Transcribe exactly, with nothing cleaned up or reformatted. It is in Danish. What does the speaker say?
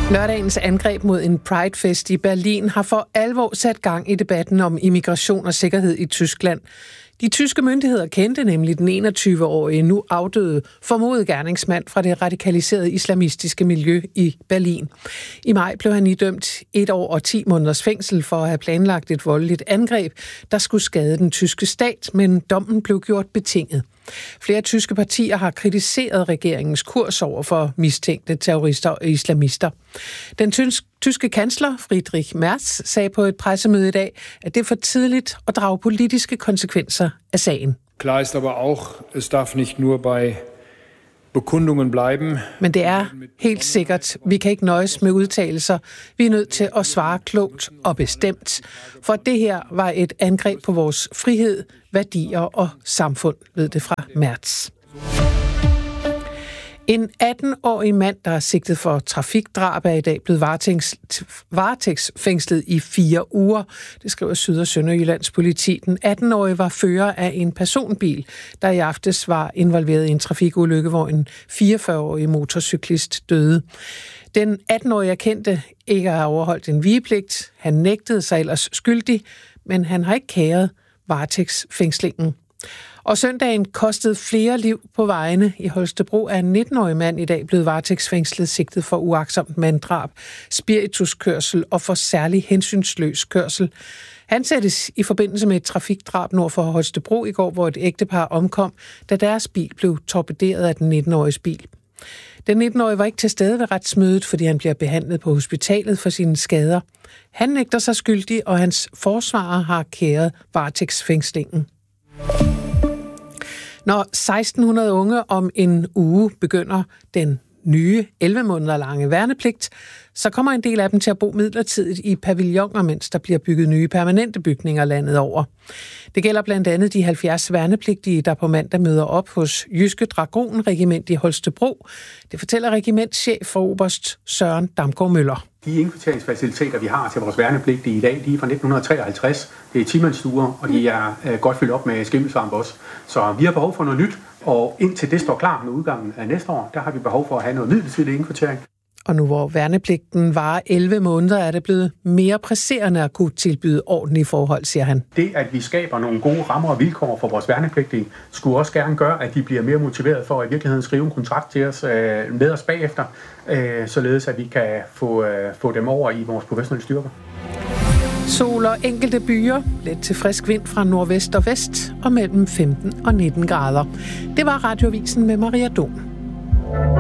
Lørdagens angreb mod en Pride-fest i Berlin har for alvor sat gang i debatten om immigration og sikkerhed i Tyskland. De tyske myndigheder kendte nemlig den enogtyve-årige, nu afdøde, formodet gerningsmand fra det radikaliserede islamistiske miljø i Berlin. I maj blev han idømt et år og ti måneders fængsel for at have planlagt et voldeligt angreb, der skulle skade den tyske stat, men dommen blev gjort betinget. Flere tyske partier har kritiseret regeringens kurs over for mistænkte terrorister og islamister. Den tyske kansler Friedrich Merz sagde på et pressemøde i dag, at det er for tidligt at drage politiske konsekvenser af sagen. Klar ist aber auch, es darf nicht nur bei Bekundungen bleiben. Men det er helt sikkert, vi kan ikke nøjes med udtalelser. Vi er nødt til at svare klogt og bestemt. For det her var et angreb på vores frihed, værdier og samfund, lød det fra Merz. En atten-årig mand, der er sigtet for trafikdrab, er i dag blevet varetægtsfængslet i fire uger. Det skriver Syd- og Sønderjyllands politi. Den atten-årige var fører af en personbil, der i aftes var involveret i en trafikulykke, hvor en fireogfyrre-årig motorcyklist døde. Den atten-årige erkendte ikke at have overholdt en vigepligt. Han nægtede sig ellers skyldig, men han har ikke kæret varetægtsfængslingen. Og søndagen kostede flere liv på vejene. I Holstebro er en nitten-årig mand i dag blevet varetægtsfængslet sigtet for uagtsomt manddrab, spirituskørsel og for særlig hensynsløs kørsel. Han sættes i forbindelse med et trafikdrab nord for Holstebro i går, hvor et ægtepar omkom, da deres bil blev torpederet af den nitten-åriges bil. Den nitten-årige var ikke til stede ved retsmødet, fordi han bliver behandlet på hospitalet for sine skader. Han nægter sig skyldig, og hans forsvarer har kæret varetægtsfængslingen. Når seksten hundrede unge om en uge begynder den nye elleve måneder lange værnepligt, så kommer en del af dem til at bo midlertidigt i pavilloner, mens der bliver bygget nye permanente bygninger landet over. Det gælder blandt andet de halvfjerds værnepligtige, der på mandag møder op hos Jyske Dragonregiment i Holstebro. Det fortæller regimentschef for oberst Søren Damgaard Møller. De indkvarteringsfaciliteter, vi har til vores værnepligtige i dag, de er fra nitten treoghalvtreds. Det er timandsstuer, og de er øh, godt fyldt op med skimmelsvamp også. Så vi har behov for noget nyt, og indtil det står klar med udgangen af næste år, der har vi behov for at have noget midlertidig indkvartering. Og nu hvor værnepligten varer elleve måneder, er det blevet mere presserende at kunne tilbyde ordentlige forhold, siger han. Det, at vi skaber nogle gode rammer og vilkår for vores værnepligtige, skulle også gerne gøre, at de bliver mere motiveret for at i virkeligheden skrive en kontrakt til os øh, med os bagefter, øh, således at vi kan få, øh, få dem over i vores professionelle styrker. Sol og enkelte byer, let til frisk vind fra nordvest og vest og mellem femten og nitten grader. Det var Radioavisen med Maria Dom.